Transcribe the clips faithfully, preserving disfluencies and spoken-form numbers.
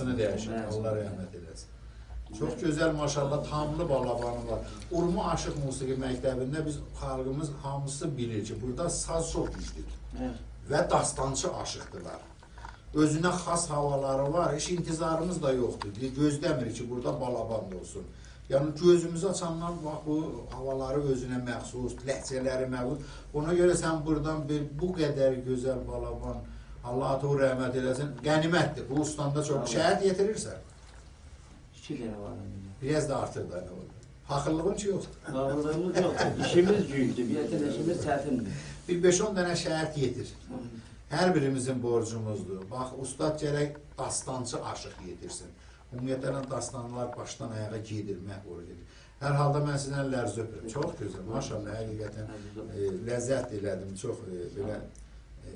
Rüyasını dəyişir. Allah rəhmət eləsin. Çox gözəl, maşallah, tamlı balabanı var. Urmu Aşıq Musiqi Məktəbində biz xalqımız hamısı bilir ki, burada saz çox güclüdür və dastançı aşıqdırlar. Özünə xas havaları var, heç intizarımız da yoxdur. Gözləmir ki, burada balaban da olsun. Yəni, gözümüzü açanlar bu havaları özünə məxsus, ləhcələri məxsus. Ona görə sən buradan bu qədər gözəl balaban, Allah o rəhmət eləsin, qənimətdir. Bu ustandə çox şəhət yetirirsən. İki kere var. Biraz da artır da ne oldu? Haklılığın ki yoktur. Haklılığımız yoktur. İşimiz büyüktür. Bir işimiz çətindir. Bir beş on dənə şəhət yetir. Hər birimizin borcumuzdur. Bax, ustad gərək dastançı aşıq yetirsin. Ümumiyyətlə dastanlar başdan ayağa giydirmək borcudur. Hər halda mən sizdən lərz öpürüm. Çox gözəl. Maşallah, həqiqətən e, ləzzət elədim. Çox e, belə... E,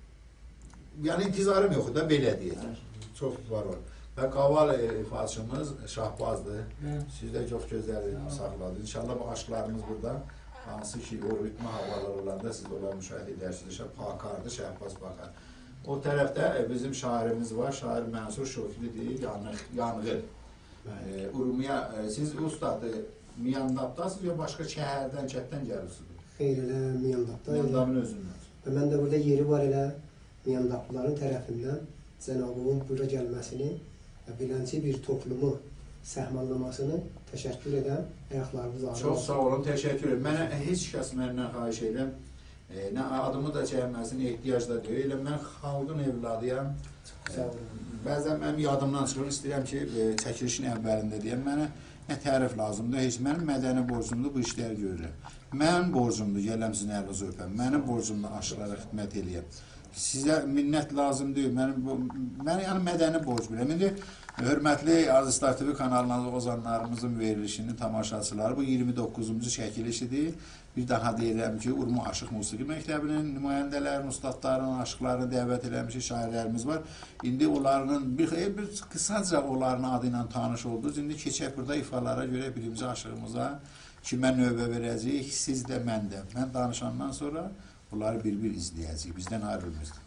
yəni intizarım yoxdur da, belə deyək. Çox var var. Və qaval ifaçımız Şahbazdır. Siz də çox gözəl saxladınız. İnşallah bu aşklarımız burada, hansı ki o ritmi havalar olanda siz onları müşahidə edərsiniz. Pakardır, Şahbaz Pakar. O tərəfdə bizim şairimiz var. Şair Mənsur Şofilidir, Yanğı. Urmiya, siz ustadı Miyandabdasınız ya başqa şəhərdən, kətdən gəlirsiniz? Xeyr, elə Miyandabda. Miyandabın özündən. Və mən də burada yeri var elə Miyandablıların tərəfindən Cənabımın bura gəlməsini və bilənci bir toplumu səhmanlamasını təşəkkür edən ayaqlarımız ağrı. Çox sağ olun, təşəkkür edirəm. Mənə heç kəs məndən xahiş edirəm, e, nə adımı da çəkməsin, ehtiyac da deyil. Mən xalqın evladıyam. E, bəzən mənim yadımdan çıxır, istəyirəm ki, e, çəkilişin əvvəlində deyəm, mənə nə tərif lazımdır, heç mənim mədəni borcumdur, bu işləri görürəm. Mənim borcumdur, gələm sizin əlinizi öpəm, mənim borcumdur, aşıqlara xidmət eləyəm. Sizə minnət lazım deyil, mənim, mən yəni mədəni borc biləm. İndi hörmətli Aziz Star T V kanalına ozanlarımızın verilişinin tamaşaçıları bu iyirmi doqquzuncu çəkilişidir. Bir daha deyirəm ki, Urmu Aşıq Musiqi Məktəbinin nümayəndələrini, ustadlarının, aşıqlarını dəvət eləmişik, şairlərimiz var. İndi onların, bir, bir qısaca onların adı ilə tanış oldunuz. İndi keçək burada ifalara görə birinci aşığımıza kimə növbə verəcəyik, siz də mən də. Mən danışandan sonra bunları bir-bir izləyəcəyik, bizdən ayrılmıyoruz.